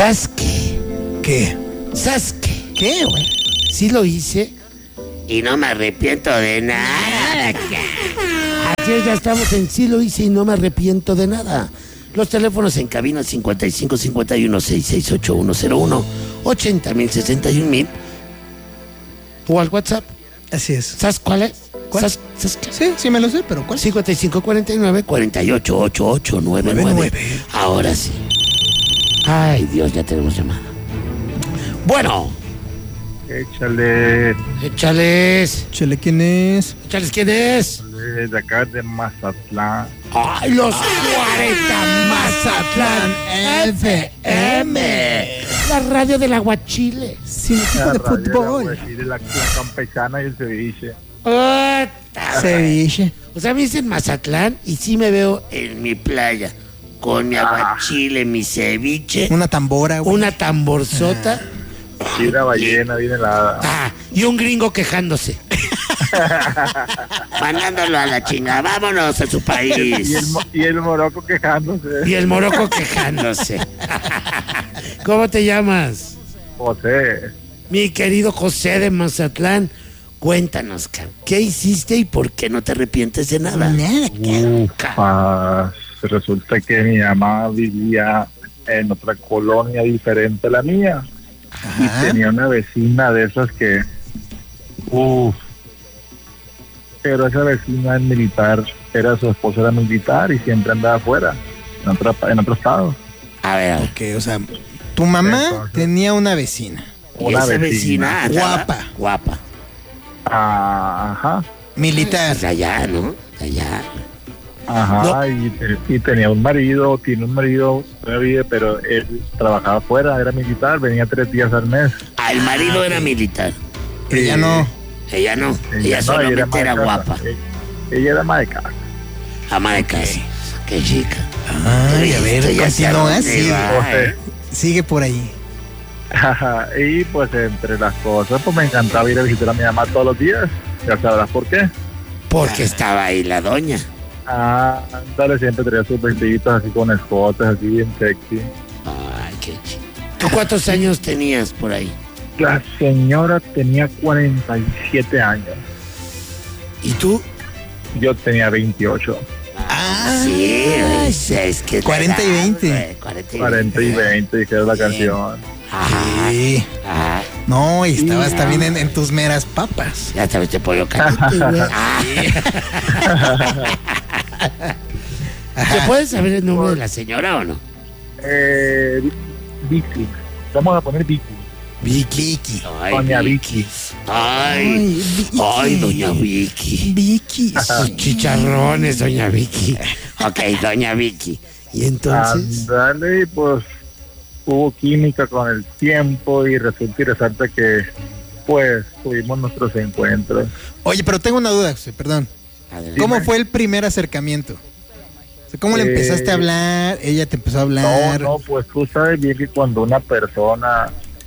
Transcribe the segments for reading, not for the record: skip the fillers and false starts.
¿Sabes qué? ¿Qué? ¿Sabes qué? ¿Qué, güey? Sí lo hice y no me arrepiento de nada. Así es, ya estamos en sí lo hice y no me arrepiento de nada. Los teléfonos en cabina 55 51 66 8101 80.061.000 o al WhatsApp. Así es. ¿Sabes cuál es? ¿Cuál? ¿Sabes qué? Sí, sí me lo sé, pero ¿cuál? 55 49 48 88 99. Ahora sí. Ay, Dios, ya tenemos llamada. Bueno. Échale. Échales. Chele, ¿quién es? Échales, ¿quién es? De acá de Mazatlán. ¡Ay, los 40 Mazatlán FM! La radio del aguachile. Sin equipo de fútbol. La campechana y el ceviche. Ceviche. O sea, me dicen Mazatlán y sí me veo en mi playa. Con mi aguachile, mi ceviche. Una tambora, güey. Una tamborzota. Y una ballena bien helada. Y un gringo quejándose. Mandándolo a la chingada. Vámonos a su país. Y el moroco quejándose. Y el moroco quejándose. ¿Cómo te llamas? José. Mi querido José de Mazatlán. Cuéntanos, ¿qué hiciste y por qué no te arrepientes de nada? Resulta que mi mamá vivía en otra colonia diferente a la mía. Ajá. Y tenía una vecina de esas que... Pero esa vecina es militar, su esposa era militar y siempre andaba afuera, en otro estado. A ver. Ok, o sea, tu mamá tenía una vecina. Y esa vecina guapa. Ajá. Militar. De allá, ¿no? De allá. Ajá, no. Y tenía un marido, tiene un marido todavía, pero él trabajaba afuera, era militar, venía 3 días al mes. El marido era militar. Ella no. Ella solamente era guapa. Ella era ama de casa. Ama de casa. Qué chica. Ay, a ver, continúa, sigue por ahí. Y pues entre las cosas, pues me encantaba ir a visitar a mi mamá todos los días. Ya sabrás por qué. Porque estaba ahí la doña. Dale, siempre traía sus vestiditos así con escotes, así bien sexy. Ay, qué chido. ¿Tú cuántos años tenías por ahí? La señora tenía 47 años. ¿Y tú? Yo tenía 28. Sí, es que 40 y 20. 40 y 20, dijera la canción. Sí. No, y estabas también en tus meras papas. Ya sabes, te pollo caliente, güey. ¿Se puede saber el nombre de la señora o no? Vicky. Vamos a poner Vicky. Vicky. Ay, doña Vicky. Ay, doña Vicky. Vicky. Sus chicharrones, doña Vicky. Ok, doña Vicky. ¿Y entonces? Dale, pues hubo química con el tiempo y resulta y resalta que pues tuvimos nuestros encuentros. Oye, pero tengo una duda, perdón. ¿Cómo fue el primer acercamiento? ¿Cómo le empezaste a hablar? ¿Ella te empezó a hablar? No, pues tú sabes bien que cuando una persona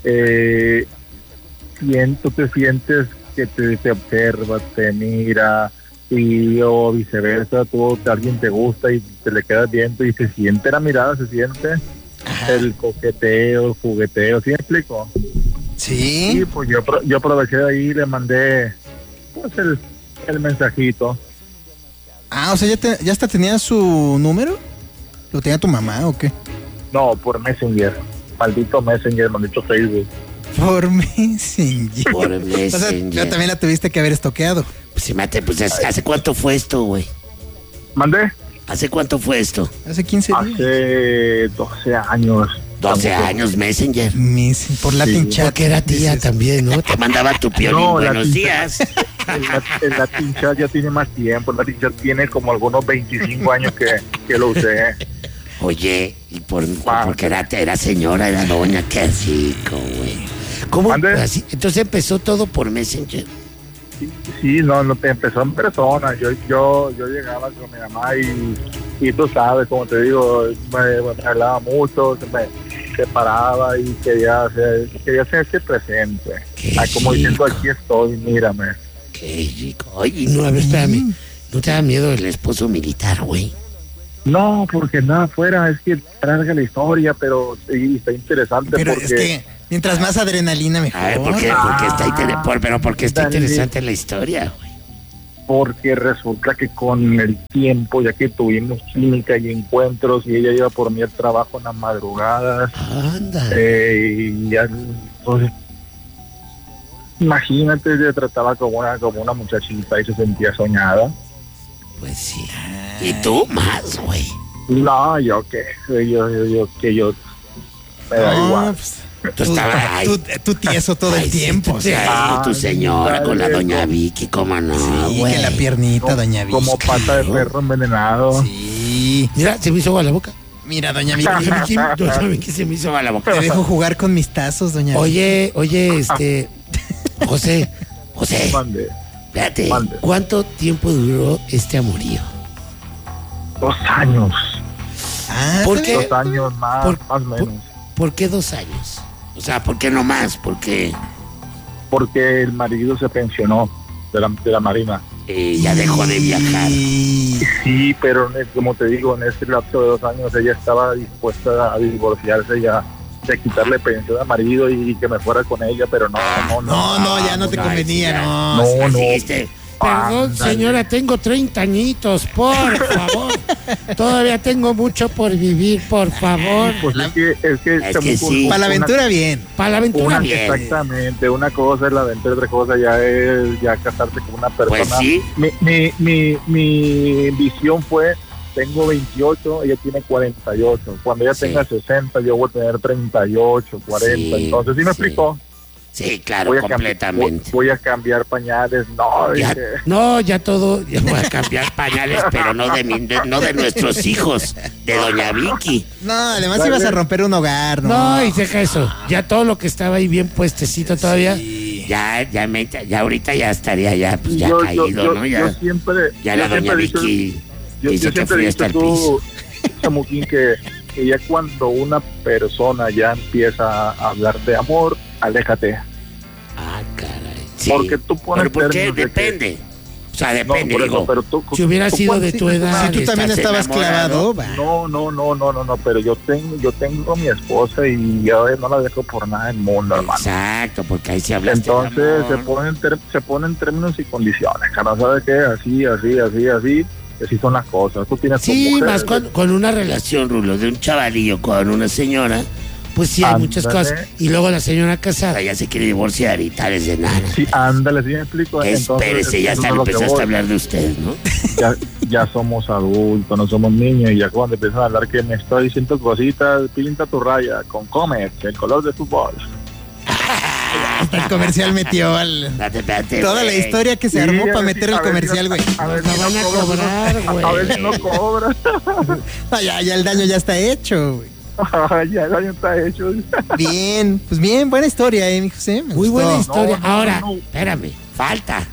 tú te sientes que te observa, te mira, y o viceversa, alguien te gusta y te le quedas viendo y se siente la mirada, se siente el coqueteo, el jugueteo, ¿sí me explico? Sí. Y pues yo aproveché de ahí y le mandé pues el mensajito. O sea, ¿ya hasta tenía su número? ¿Lo tenía tu mamá o qué? No, por Messenger. Maldito Messenger, maldito Facebook. Por Messenger. O sea, ya también la tuviste que haber estoqueado. Pues ¿hace cuánto fue esto, güey? ¿Mandé? ¿Hace cuánto fue esto? Hace 15 días. Hace 12 años. 12 años, Messenger. Por Latin Chat. Porque era tía también, ¿no? Te mandaba tu Piolín, buenos días. El Latin Chat ya tiene más tiempo. El Latin Chat tiene como algunos 25 años que lo usé. Oye, y porque era señora, era doña, qué rico, güey. ¿Cómo? Así, entonces empezó todo por Messenger. Sí, no empezó en persona. Yo llegaba con mi mamá y tú sabes, como te digo, me hablaba mucho, se paraba y quería hacerse presente. Como diciendo, aquí estoy, mírame. Qué rico. Oye, no, a ver, espérame. ¿No te da miedo el esposo militar, güey? No, porque nada fuera, es que larga la historia, pero sí, está interesante. Pero porque es que mientras más adrenalina mejor. A ver, ¿por qué está interesante la historia, güey? Porque resulta que con el tiempo, ya que tuvimos química y encuentros, y ella iba por mí al trabajo en las madrugadas, Anda. y ya, entonces, imagínate, se trataba como una muchachita y se sentía soñada. Pues sí. Y tú más, güey. No, yo me da igual. Pues, Tú estabas ahí. tú tieso todo el tiempo. Sí, tu señora con la doña Vicky, cómo no, Sí, güey. que la piernita, doña Vicky. Como pata de perro envenenado. Sí. Mira, se me hizo agua la boca. Mira, doña Vicky. Doña Vicky se me hizo agua la boca. Te dejo jugar con mis tazos, doña Vicky. Oye, José, Mande. espérate, Mande. ¿cuánto tiempo duró este amorío? 2 años. Ah, ¿Por está qué? bien. 2 años más o menos. ¿Por qué 2 años? O sea, ¿por qué no más? ¿Por qué Porque el marido se pensionó de la Marina. ya dejó de viajar? Sí, pero como te digo, en este lapso de 2 años ella estaba dispuesta a divorciarse ya, de quitarle pensión al marido y que me fuera con ella, pero no. No, ya no te convenía, no. No. Perdón, Ándale. señora, tengo 30 añitos, por favor. Todavía tengo mucho por vivir, por favor. Pues es que sí. Para la aventura, bien. Para la aventura, bien. Exactamente, una cosa es la aventura, otra cosa ya es casarse con una persona. Pues sí. Mi visión fue, tengo 28, ella tiene 48. Cuando ella Sí. tenga 60, yo voy a tener 38, 40. Sí, Entonces, ¿sí me sí. explicó? Sí, claro, completamente. Voy a cambiar pañales. No, Ya, dije, ya voy a cambiar pañales, pero no de nuestros hijos, de doña Vicky. No, además Dale. ibas a romper un hogar, ¿no? No, y deja eso. Ya todo lo que estaba ahí bien puestecito todavía, Sí. ya ahorita ya estaría pues ya caído, ¿no? yo siempre. Ya la yo doña siempre he dicho- Vicky Yo dice que siempre fui he hasta dicho el tú, piso. Chamuquín, que ya cuando una persona ya empieza a hablar de amor, aléjate. Ah, caray. Sí. Porque tú pones ¿Pero por qué? términos de que- Depende. O sea, No, depende, por eso, digo. pero tú, Si hubiera tú sido cuando- de tu edad, Si tú también estás estabas enamorado, clavado, va. No, pero yo tengo a mi esposa y yo no la dejo por nada del mundo, hermano. Exacto, porque ahí se hablaste de Entonces amor. se ponen términos y condiciones, cara, ¿sabes qué? Así, así son las cosas. Tú tienes tu Sí, mujer, más con una relación, Rulo, de un chavalillo con una señora, pues sí hay muchas Ándale. cosas. Y luego la señora casada ya se quiere divorciar y tal, es de nada. Sí, ándale, sí me explico. Espérese, ya eso hasta es lo que empezaste voy. a hablar de usted, ¿no? Ya somos adultos, no somos niños, y ya cuando empiezan a hablar que me estoy diciendo cositas, pinta tu raya con Comex, el color de fútbol. Hasta el comercial metió Espérate, toda la güey. historia que se Sí, armó a para ver meter si- el a ver si comercial, no- güey. A ver Nos si van a no cobra, cobrar, a ver si no güey. cobra. No, ya el daño ya está hecho, güey. Ya el daño está hecho. Bien, pues bien, buena historia, mi José. Me Muy gustó. buena historia. No, Ahora, no. espérame, falta.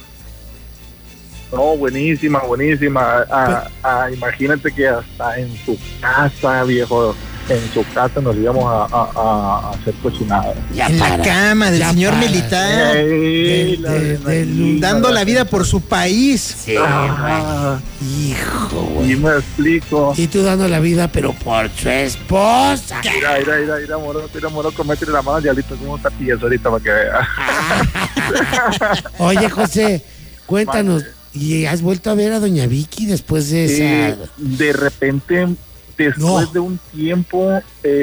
No, buenísima. Imagínate que hasta en su casa, viejo, en su casa nos íbamos a hacer cocinadas. Ya En para. la cama del Ya señor para. militar, dando la vida por su país. Sí, güey. Hijo, güey. Y me explico. Y tú dando la vida, pero por su esposa. Mira, moro, métele la mano al diablito, como está tieso ahorita para que vea. Oye, José, cuéntanos, ¿y has vuelto a ver a doña Vicky después de esa? De repente, después No. de un tiempo,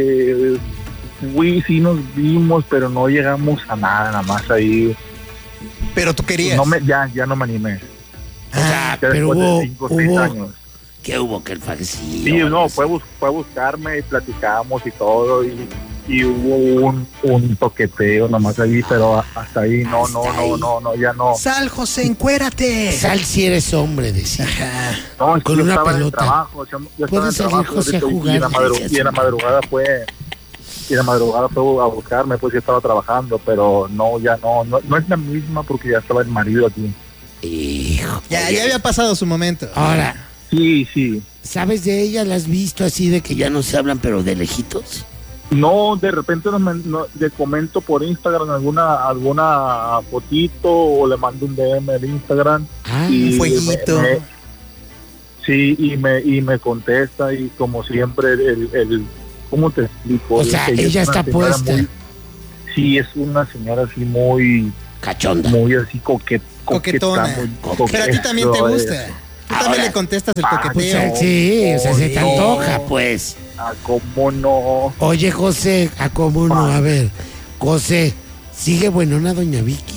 sí nos vimos, pero no llegamos a nada más ahí. Pero tú querías. Ya no me animé. O sea, Ya pero después hubo, de 5 o 6 años. ¿qué hubo? Que el fajecillo. Sí, no, fue a buscarme y platicamos y todo, y hubo un toqueteo nomás ahí, pero hasta ahí, no, ya no. Sal, José, encuérate. Sal si eres hombre, decía. Ajá. No, es que con yo una estaba pelota. en el trabajo, yo estaba en Puedes el salir, trabajo José, a ahorita, jugar, y en la madrugada fue a buscarme, pues yo estaba trabajando, pero no es la misma porque ya estaba el marido aquí. Hijo. Ya Oye, había pasado su momento. Ahora, Sí. ¿sabes de ella? ¿La has visto así de que ya no se hablan, pero de lejitos? No, de repente le comento por Instagram alguna fotito o le mando un DM en Instagram. Ah, y fueguito. Sí, y me contesta y como siempre ¿cómo te explico? O sea, ella está puesta. Sí, es una señora así muy cachonda, muy así coquetona. Pero a ti también te gusta. Tú también le contestas el coqueteo. Pues, sí, o sea, se te antoja, pues. ¿Cómo no? Oye, José, ¿cómo no? A ver, José, ¿sigue buenona doña Vicky?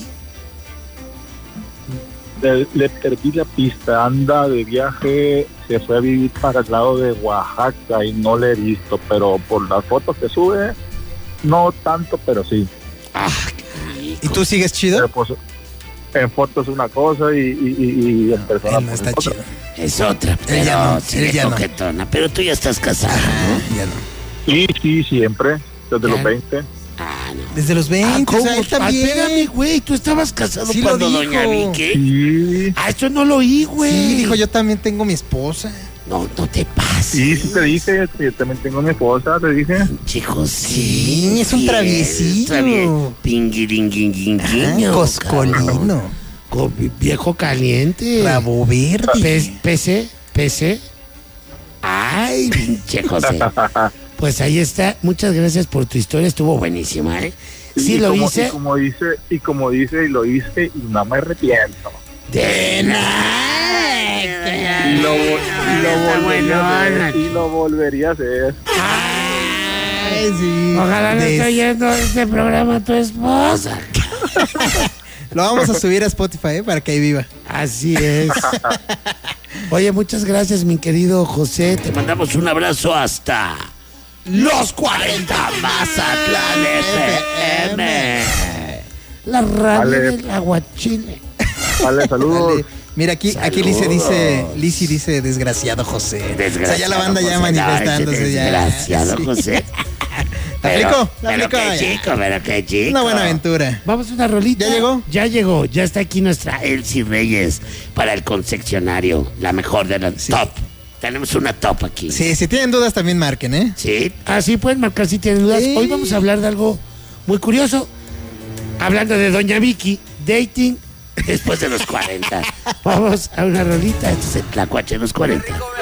Le perdí la pista, anda de viaje, se fue a vivir para el lado de Oaxaca y no le he visto, pero por las fotos que sube, no tanto, pero sí. ¿Y tú sigues chido? Pero pues, en fotos una cosa y en persona no está chido. Es otra, pero sigue coquetona, pero tú ya estás casado, ¿no? Ya no. Sí, siempre, desde los 20. No. Desde los 20, ¿cómo? o sea, él también. Espérame, güey, tú estabas casado Sí cuando lo dijo. doña Vicky. Sí. Esto no lo oí, güey. Sí, dijo, yo también tengo mi esposa. No te pases. Sí, te dije, yo también tengo mi esposa, te dije. Chicos, Sí, es un traviesillo. Pinguiringuinguinguiño. Coscolino. Viejo caliente. Rabo verde. PC. Ay, pinche José. Pues ahí está. Muchas gracias por tu historia. Estuvo buenísima, ¿eh? Sí, lo hice. Y como dice, y lo hice y no me arrepiento. De nada. Y lo volvería a hacer. Ay, sí. Ojalá no esté oyendo este programa tu esposa. Lo vamos a subir a Spotify, para que ahí viva. Así es. Oye, muchas gracias, mi querido José. Te mandamos un abrazo hasta los 40 Mazatlán FM. La radio del aguachile. Vale, saludos. Vale. Mira, aquí Lizzy dice desgraciado José. Desgraciado, o sea, ya la banda ya manifestándose. Desgraciado ya. José. Pero qué chico. Una buena aventura. Vamos a una rolita. ¿Ya llegó? Ya llegó. Ya está aquí nuestra Elsie Reyes para el concesionario. La mejor de las top. Tenemos una top aquí. Sí, si tienen dudas también marquen, ¿eh? Sí. Así pueden marcar si tienen dudas. Sí. Hoy vamos a hablar de algo muy curioso. Hablando de doña Vicky, dating después de los 40. Vamos a una rolita. Esto es el Tlacuache de los 40.